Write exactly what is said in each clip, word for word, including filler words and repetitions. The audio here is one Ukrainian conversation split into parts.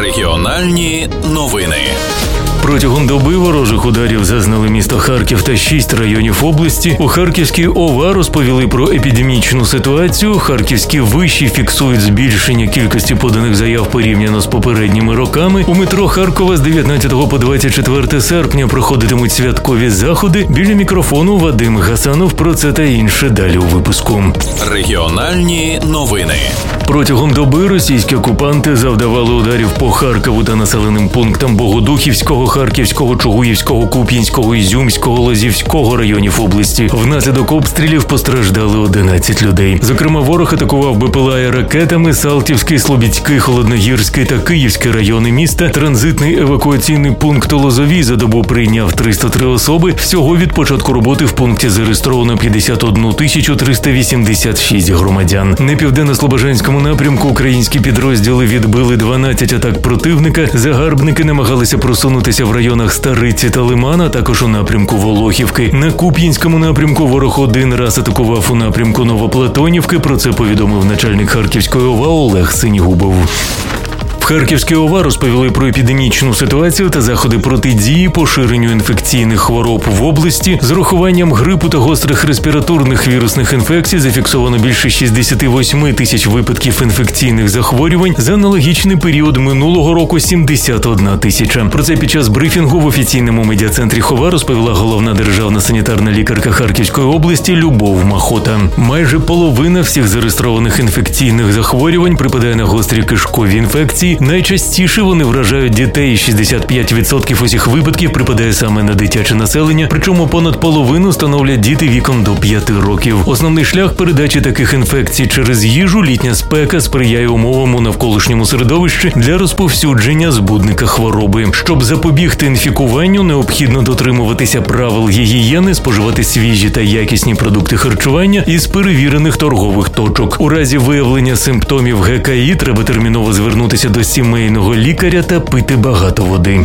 Регіональні новини. Протягом доби ворожих ударів зазнали місто Харків та шість районів області. У Харківській ОВА розповіли про епідемічну ситуацію. Харківські виші фіксують збільшення кількості поданих заяв порівняно з попередніми роками. У метро Харкова з дев'ятнадцятого по двадцять четверте серпня проходитимуть святкові заходи. Біля мікрофону Вадим Гасанов. Про це та інше далі у випуску. Регіональні новини. Протягом доби російські окупанти завдавали ударів по Харкову та населеним пунктам Богодухівського, Харківського, Чугуївського, Куп'янського, Ізюмського, Лозівського районів області. Внаслідок обстрілів постраждали одинадцять людей. Зокрема, ворог атакував БПЛА ракетами Салтівський, Слобідський, Холодногірський та Київський райони міста. Транзитний евакуаційний пункт Лозовий за добу прийняв триста три особи. Всього від початку роботи в пункті зареєстровано п'ятдесят одну тисячу триста вісімдесят шість громадян. На південно-слобожанському напрямку українські підрозділи відбили дванадцять атак противника. Загарбники намагалися просунутися в районах Стариці та Лимана, також у напрямку Волохівки. На Куп'янському напрямку ворог один раз атакував у напрямку Новоплатонівки. Про це повідомив начальник Харківської ОВА Олег Синігубов. В Харківській ОВА розповіли про епідемічну ситуацію та заходи протидії поширенню інфекційних хвороб в області. З урахуванням грипу та гострих респіраторних вірусних інфекцій зафіксовано більше шістдесят вісім тисяч випадків інфекційних захворювань. За аналогічний період минулого року – сімдесят одна тисяча. Про це під час брифінгу в офіційному медіа-центрі ХОВА розповіла головна державна санітарна лікарка Харківської області Любов Махота. Майже половина всіх зареєстрованих інфекційних захворювань припадає на гострі кишкові інфекції. Найчастіше вони вражають дітей. шістдесят п'ять відсотків усіх випадків припадає саме на дитяче населення, причому понад половину становлять діти віком до п'яти років. Основний шлях передачі таких інфекцій через їжу, літня спека сприяє умовам у навколишньому середовищі для розповсюдження збудника хвороби. Щоб запобігти інфікуванню, необхідно дотримуватися правил гігієни, споживати свіжі та якісні продукти харчування із перевірених торгових точок. У разі виявлення симптомів ГКІ треба терміново звернутися до сімейного лікаря та пити багато води.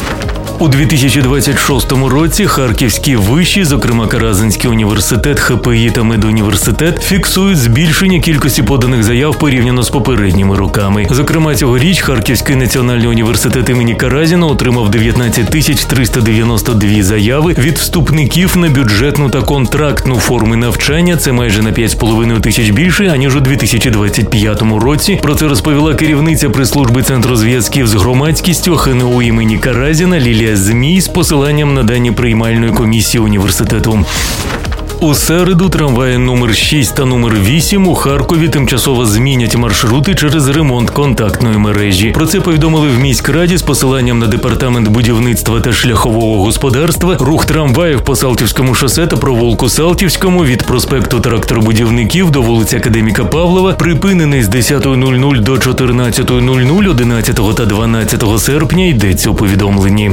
У дві тисячі двадцять шостому році харківські виші, зокрема Каразинський університет, ХПІ та Медуніверситет, фіксують збільшення кількості поданих заяв порівняно з попередніми роками. Зокрема, цьогоріч Харківський національний університет імені Каразіна отримав дев'ятнадцять тисяч триста дев'яносто дві заяви від вступників на бюджетну та контрактну форми навчання. Це майже на п'ять з половиною тисяч більше, аніж у дві тисячі двадцять п'ятому році. Про це розповіла керівниця прес-служби Центру зв'язків з громадськістю ХНУ імені Каразіна Лілія ЗМІ з посиланням на дані приймальної комісії університету. У середу трамваї номер шість та номер вісім у Харкові тимчасово змінять маршрути через ремонт контактної мережі. Про це повідомили в міськраді з посиланням на департамент будівництва та шляхового господарства. Рух трамваїв по Салтівському шосе та провулку Салтівському від проспекту Тракторбудівників до вулиці Академіка Павлова припинений з десята нуль нуль до чотирнадцята нуль нуль одинадцятого та дванадцятого серпня, йдеться у повідомленні.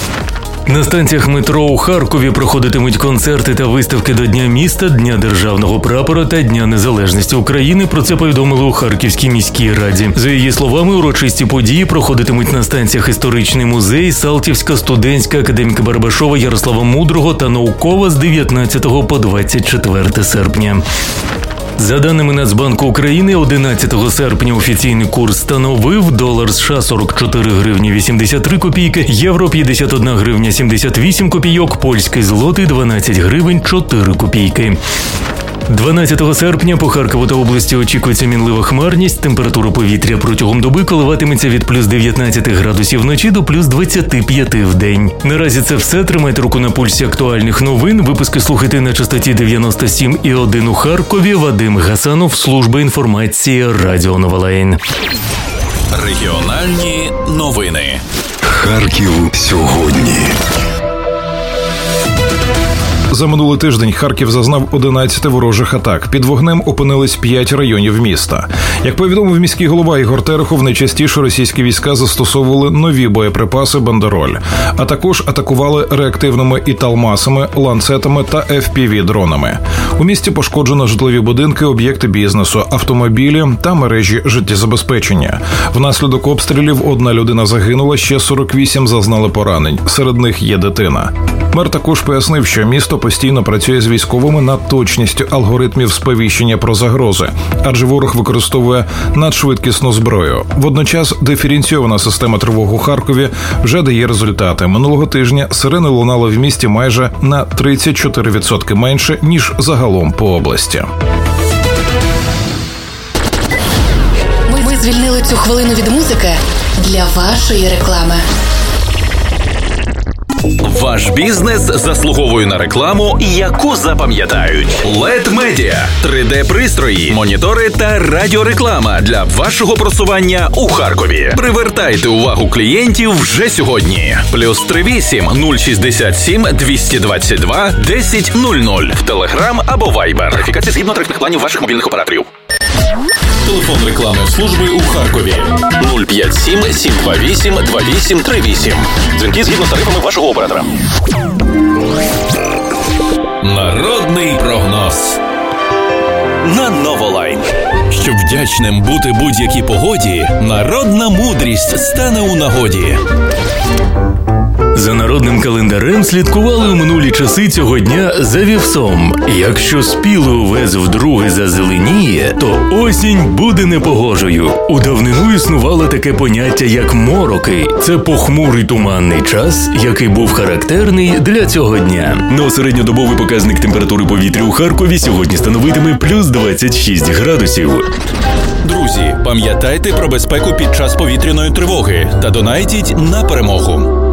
На станціях метро у Харкові проходитимуть концерти та виставки до Дня міста, Дня державного прапора та Дня незалежності України. Про це повідомили у Харківській міській раді. За її словами, урочисті події проходитимуть на станціях Історичний музей, Салтівська, Студентська, Академіка Барабашова, Ярослава Мудрого та Наукова з дев'ятнадцятого по двадцять четверте серпня. За даними Нацбанку України, одинадцятого серпня офіційний курс становив долар США сорок чотири гривні вісімдесят три копійки, євро п'ятдесят одна гривня сімдесят вісім копійок, польський злотий дванадцять гривень чотири копійки. дванадцятого серпня по Харкову та області очікується мінлива хмарність. Температура повітря протягом доби коливатиметься від плюс дев'ятнадцять градусів вночі до плюс двадцять п'ять в день. Наразі це все. Тримайте руку на пульсі актуальних новин. Випуски слухайте на частоті дев'яносто сім і один у Харкові. Вадим Гасанов, служба інформації Радіо Новолаїн. Регіональні новини. Харків сьогодні. За минулий тиждень Харків зазнав одинадцять ворожих атак. Під вогнем опинились п'ять районів міста. Як повідомив міський голова Ігор Терехов, найчастіше російські війська застосовували нові боєприпаси «Бандероль», а також атакували реактивними італмасами, ланцетами та еф пі ві-дронами. У місті пошкоджено житлові будинки, об'єкти бізнесу, автомобілі та мережі життєзабезпечення. Внаслідок обстрілів одна людина загинула, ще сорок вісім зазнали поранень. Серед них є дитина. Мер також пояснив, що місто постійно працює з військовими над точністю алгоритмів сповіщення про загрози, адже ворог використовує надшвидкісну зброю. Водночас диференційована система тривог у Харкові вже дає результати. Минулого тижня сирени лунали в місті майже на тридцять чотири відсотки менше, ніж загалом по області. Ми, ми звільнили цю хвилину від музики для вашої реклами. Ваш бізнес заслуговує на рекламу, яку запам'ятають. лед Media – три де-пристрої, монітори та радіореклама для вашого просування у Харкові. Привертайте увагу клієнтів вже сьогодні. Плюс три вісім нуль шістдесят сім двісті двадцять два десять нуль нуль в Телеграм або Вайбер. Верифікація згідно тарифних планів ваших мобільних операторів. Телефон реклами служби у Харкові нуль п'ять сім сім два вісім два вісім три вісім. Дзвінки згідно з тарифами вашого оператора. Народний прогноз на Новолайн. Щоб вдячним бути будь-якій погоді, народна мудрість стане у нагоді. За народним календарем слідкували у минулі часи цього дня за вівсом. Якщо спілий овес вдруге зазеленіє, то осінь буде непогожою. У давнину існувало таке поняття, як мороки. Це похмурий туманний час, який був характерний для цього дня. Но середньодобовий показник температури повітря у Харкові сьогодні становитиме плюс двадцять шість градусів. Друзі, пам'ятайте про безпеку під час повітряної тривоги та донайтіть на перемогу.